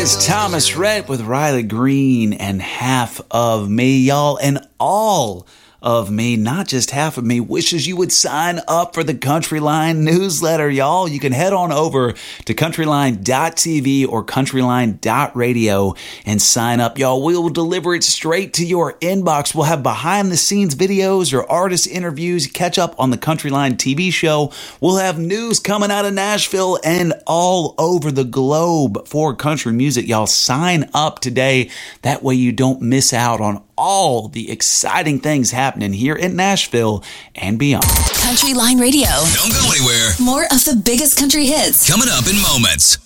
is Thomas Rhett with Riley Green and Half of Me, y'all, and all of me, not just half of me, wishes you would sign up for the Countryline newsletter, y'all. You can head on over to countryline.tv or countryline.radio and sign up, y'all. We will deliver it straight to your inbox. We'll have behind-the-scenes videos or artist interviews, catch up on the Countryline TV show. We'll have news coming out of Nashville and all over the globe for country music, y'all. Sign up today. That way you don't miss out on all the exciting things happening here in Nashville and beyond. Countryline Radio. Don't go anywhere. More of the biggest country hits coming up in moments.